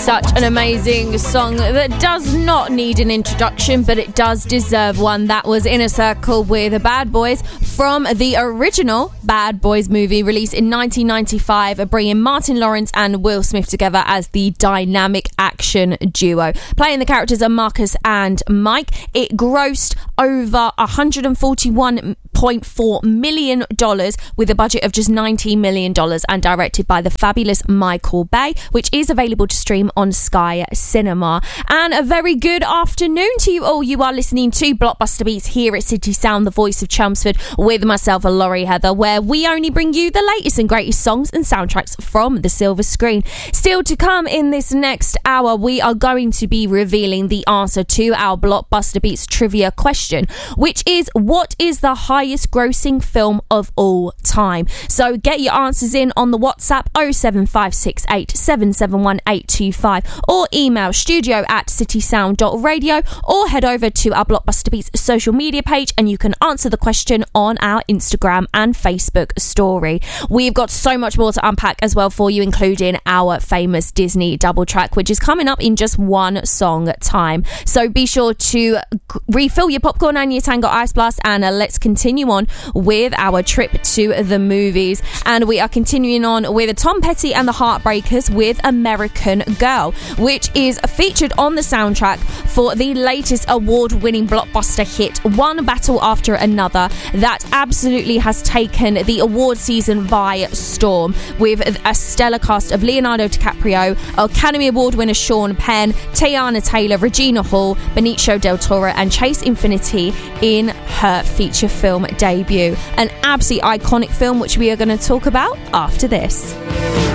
Such an amazing song that does not need an introduction, but it does deserve one. That was Inner Circle with Bad Boys from the original Bad Boys movie released in 1995, bringing Martin Lawrence and Will Smith together as the dynamic action duo. Playing the characters of Marcus and Mike, it grossed over $141.4 million with a budget of just $19 million and directed by the fabulous Michael Bay, which is available to stream on Sky Cinema. And a very good afternoon to you all. You are listening to Blockbuster Beats here at City Sound, the voice of Chelmsford, with myself, Laurie Heather, where we only bring you the latest and greatest songs and soundtracks from the silver screen. Still to come in this next hour, we are going to be revealing the answer to our Blockbuster Beats trivia question, which is, what is the highest grossing film of all time? So get your answers in on the WhatsApp 07568 771 825 or email studio@citysound.radio or head over to our Blockbuster Beats social media page and you can answer the question on our Instagram and Facebook story. We've got so much more to unpack as well for you, including our famous Disney double track, which is coming up in just one song time. So be sure to refill your popcorn and your Tango Ice Blast, and let's continue on with our trip to the movies. And we are continuing on with Tom Petty and the Heartbreakers with American Girl, which is featured on the soundtrack for the latest award-winning blockbuster hit, One Battle After Another, that absolutely has taken the award season by storm, with a stellar cast of Leonardo DiCaprio, Academy Award winner Sean Penn, Teyana Taylor, Regina Hall, Benicio del Toro and Chase Infinity in her feature film debut. An absolutely iconic film which we are going to talk about after this.